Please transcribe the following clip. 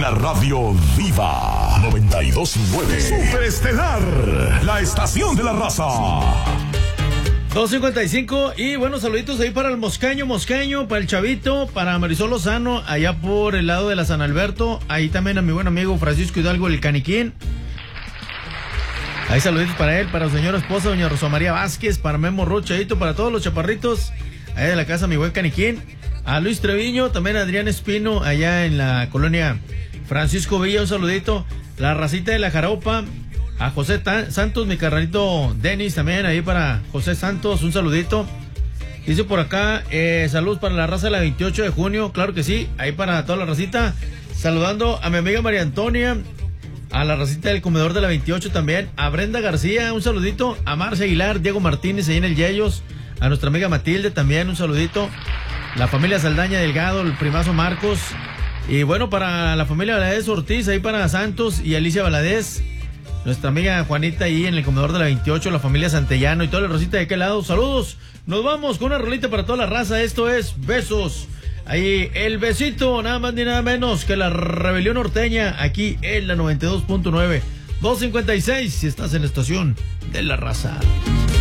Una radio viva. 92.9. Superestelar. La estación de la raza. 2:55 y buenos saluditos ahí para el Moscaño, para el Chavito, para Marisol Lozano, allá por el lado de la San Alberto, ahí también a mi buen amigo Francisco Hidalgo, el Caniquín. Ahí saluditos para él, para su señora esposa, doña Rosa María Vázquez, para Memo Rochadito, para todos los chaparritos, allá de la casa, mi buen Caniquín. A Luis Treviño, también a Adrián Espino, allá en la colonia Francisco Villa, un saludito. La racita de la Jaropa. A José Santos, mi carnalito Denis, también ahí para José Santos, un saludito. Dice por acá, saludos para la raza de la 28 de junio, claro que sí, ahí para toda la racita. Saludando a mi amiga María Antonia, a la racita del comedor de la 28 también, a Brenda García, un saludito, a Marcia Aguilar, Diego Martínez, ahí en el Yeyos, a nuestra amiga Matilde también, un saludito. La familia Saldaña Delgado, el primazo Marcos. Y bueno, para la familia Valadez Ortiz, ahí para Santos y Alicia Valadez. Nuestra amiga Juanita ahí en el comedor de la 28, la familia Santellano y toda la rosita de aquel lado. Saludos, nos vamos con una rolita para toda la raza. Esto es Besos. Ahí el besito, nada más ni nada menos que la Rebelión Norteña, aquí en la 92.9. 2:56, si estás en la estación de la raza.